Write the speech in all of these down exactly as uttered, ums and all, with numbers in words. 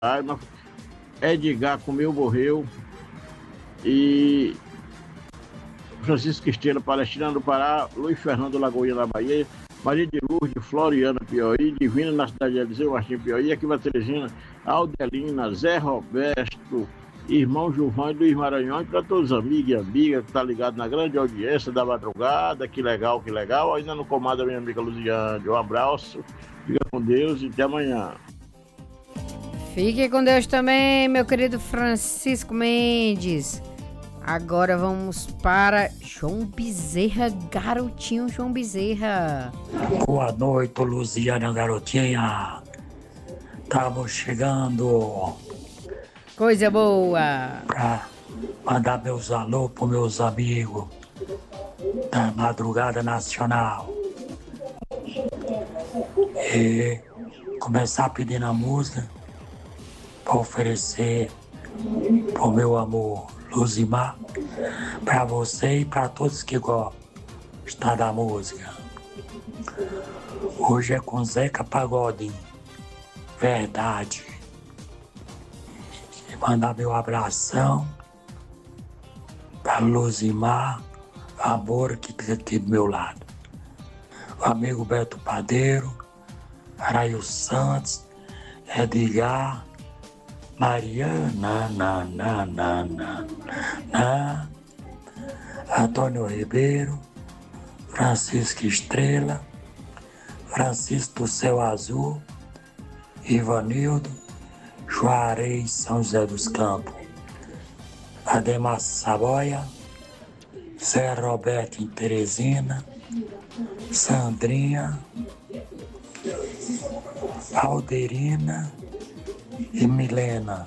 Edgar comeu, morreu. E Francisco Estrela, Palestina do Pará, Luiz Fernando Lagoinha da Bahia, Maria de Lourdes, Floriana, Piauí, Divina na cidade de Eliseu Martins, Piauí, aqui vai Teresina, Aldelina, Zé Roberto, irmão Gilvão e Luiz Maranhão, e para todos os amigos e amigas que estão tá ligados na grande audiência da madrugada, que legal, que legal, ainda no comando da minha amiga Luziane, um abraço, fica com Deus e até amanhã. Fique com Deus também, meu querido Francisco Mendes. Agora vamos para João Bezerra, garotinho João Bezerra. Boa noite, Luziana, garotinha. Estamos chegando. Coisa boa. Pra mandar meus alô pros meus amigos da Madrugada Nacional. E começar pedindo a música para oferecer pro meu amor Luzimar, para você e para todos que gostam da música. Hoje é com Zeca Pagodinho, Verdade. E mandar meu abração para Luzimar, amor que fica aqui do meu lado. O amigo Beto Padeiro, Araio Santos, Edgar, Mariana, na, na, na, na, na, Antônio Ribeiro, Francisco Estrela, Francisco do Céu Azul, Ivanildo, Juarez, São José dos Campos, Ademar Saboia, Zé Roberto em Teresina, Sandrinha, Alderina e Milena.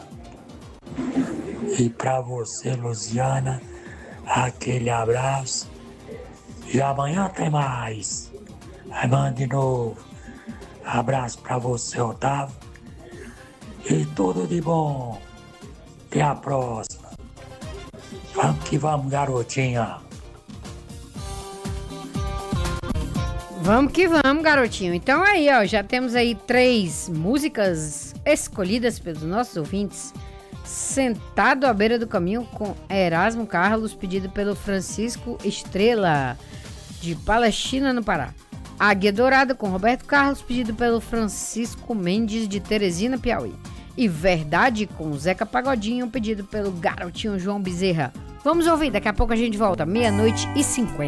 E para você, Luziana, aquele abraço. E amanhã tem mais. Aí manda de novo. Abraço para você, Otávio. E tudo de bom. Até a próxima. Vamos que vamos, garotinha. Vamos que vamos, garotinho. Então aí, ó, já temos aí três músicas escolhidas pelos nossos ouvintes. Sentado à beira do caminho com Erasmo Carlos, pedido pelo Francisco Estrela, de Palestina, no Pará. Águia Dourada com Roberto Carlos, pedido pelo Francisco Mendes, de Teresina, Piauí. E Verdade com Zeca Pagodinho, pedido pelo garotinho João Bezerra. Vamos ouvir, daqui a pouco a gente volta, meia-noite e cinquenta.